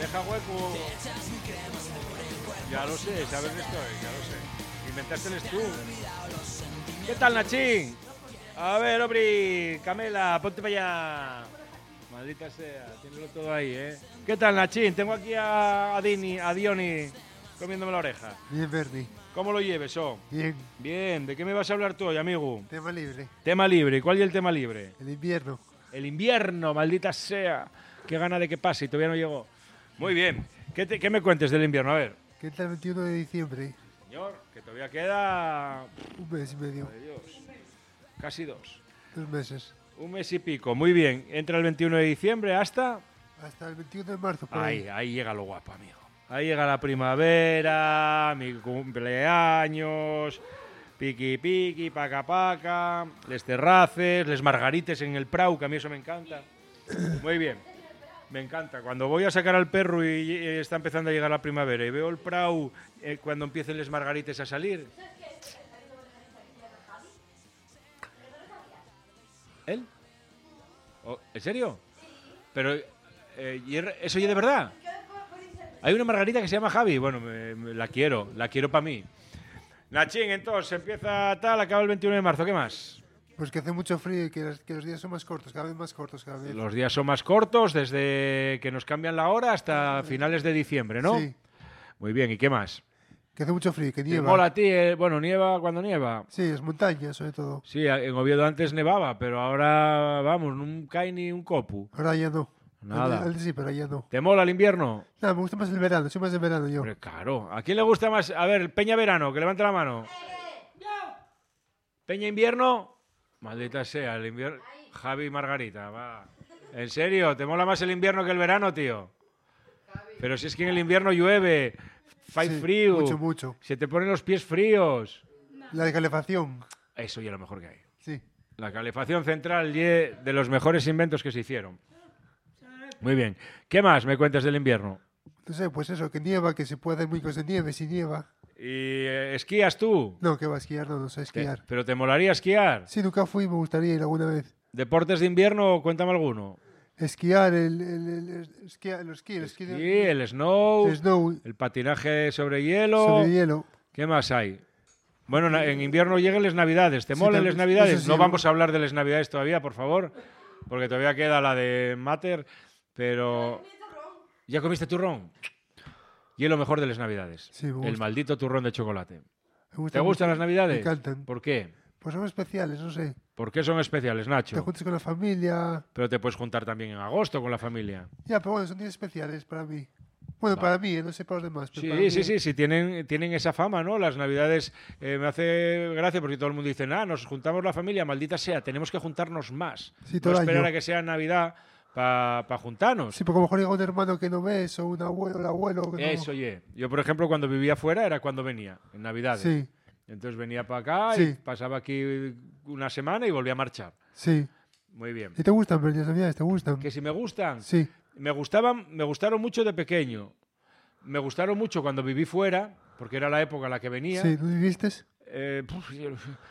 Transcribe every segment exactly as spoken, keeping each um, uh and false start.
Deja hueco. Ya lo sé, sabes que estoy, ya lo sé. Inventárteles tú. ¿Qué tal, Nachín? A ver, Obri, Camela, ponte para allá. Maldita sea, tiéndolo todo ahí, ¿eh? ¿Qué tal, Nachín? Tengo aquí a, a Dini, a Dioni, comiéndome la oreja. Bien, Bernie. ¿Cómo lo lleves, oh? Bien. Bien, ¿de qué me vas a hablar tú hoy, amigo? Tema libre. Tema libre, ¿cuál es el tema libre? El invierno. El invierno, maldita sea. Qué gana de que pase y todavía no llegó. Muy bien, ¿qué, te, qué me cuentes del invierno? A ver. ¿Qué tal el veintiuno de diciembre? Señor, que todavía queda... Un mes y medio. Madre Dios. Casi dos. Dos meses. Un mes y pico, muy bien. Entra el veintiuno de diciembre hasta... Hasta el veintiuno de marzo. Por ahí, ahí. ahí llega lo guapo, amigo. Ahí llega la primavera, mi cumpleaños, piqui piqui, paca paca, les terraces, les margarites en el prau, que a mí eso me encanta. Muy bien, me encanta. Cuando voy a sacar al perro y está empezando a llegar la primavera y veo el prau eh, cuando empiecen les margarites a salir... ¿Él? Oh, ¿en serio? Pero, eh, ¿y ¿eso ya de verdad? Hay una margarita que se llama Javi. Bueno, me, me, la quiero, la quiero para mí. Nachín, entonces, empieza tal, acaba el veintiuno de marzo. ¿Qué más? Pues que hace mucho frío y que los, que los días son más cortos, cada vez más cortos cada vez. Los días son más cortos desde que nos cambian la hora hasta finales de diciembre, ¿no? Sí. Muy bien, ¿y qué más? Que hace mucho frío, que ¿Te nieva. mola a ti? Eh? Bueno, nieva cuando nieva. Sí, es montaña, sobre todo. Sí, en Oviedo antes nevaba, pero ahora, vamos, no cae ni un copu. Ahora ya no. Nada. Antes, antes sí, pero ya no. ¿Te mola el invierno? No, me gusta más el verano, soy más de verano yo. Hombre, claro. ¿A quién le gusta más? A ver, Peña Verano, que levante la mano. Peña Invierno. Maldita sea, el invierno. Javi y Margarita, va. ¿En serio? ¿Te mola más el invierno que el verano, tío? Pero si es que en el invierno llueve, fai Sí, frío. mucho, mucho. Se te ponen los pies fríos. La calefacción. Eso ya es lo mejor que hay. Sí. La calefacción central ye de los mejores inventos que se hicieron. Muy bien. ¿Qué más me cuentas del invierno? No sé, pues eso, que nieva, que se puede hacer muy cosas de nieve, si nieva. ¿Y eh, esquías tú? No, que va a esquiar, no, no sé esquiar. Te- ¿Pero te molaría esquiar? Sí, nunca fui, me gustaría ir alguna vez. ¿Deportes de invierno? Cuéntame alguno. Esquiar, el, el, el, el, esquiar, el esquí, el esquí, Sí, el snow, el snow el patinaje sobre hielo. sobre hielo. ¿Qué más hay? Bueno, na- en invierno llegan las Navidades. ¿Te Sí, molan también- las Navidades? eso sí, No ¿no? vamos a hablar de las Navidades todavía, por favor, porque todavía queda la de Mater, pero... ¿Ya comiste turrón? Y es lo mejor de las Navidades. Sí, me El gusta. maldito turrón de chocolate. Me gusta ¿Te gustan mucho. las Navidades? Me encantan. ¿Por qué? Pues son especiales, no sé. ¿Por qué son especiales, Te Nacho? juntas con la familia. Pero te puedes juntar también en agosto con la familia. Ya, pero bueno, son días especiales para mí. Bueno, para mí, eh, no sé para los demás. Pero para Sí, mí, sí, sí, sí, tienen, tienen esa fama, ¿no? Las Navidades eh, me hace gracia porque todo el mundo dice, ah, nos juntamos la familia, maldita sea, tenemos que juntarnos más. Sí, No todo el esperar año. a que sea Navidad para pa juntarnos. Sí, porque a lo mejor llega un hermano que no ves o un abuelo, el abuelo. Que no- Eso, oye. Yo, por ejemplo, cuando vivía fuera era cuando venía, en Navidades. Sí, Entonces venía para acá y Sí. pasaba aquí una semana y volvía a marchar. sí. Muy bien. ¿Y te gustan, pero las navidades te gustan? Que si me gustan, Sí, me gustaban, me gustaron mucho de pequeño. Me gustaron mucho cuando viví fuera, porque era la época en la que venía. sí. ¿Dónde viviste? Eh, puf, yo-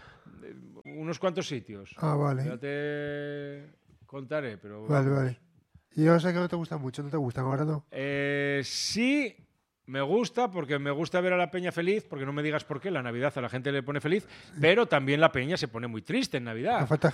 unos cuantos sitios. Ah, vale. Ya te contaré, pero... Vale, vamos. vale. Y ahora sé que no te gustan mucho, no te gustan, ahora no. Eh, sí, me gusta, porque me gusta ver a la peña feliz, porque no me digas por qué, la Navidad a la gente le pone feliz, pero también la peña se pone muy triste en Me Navidad. falta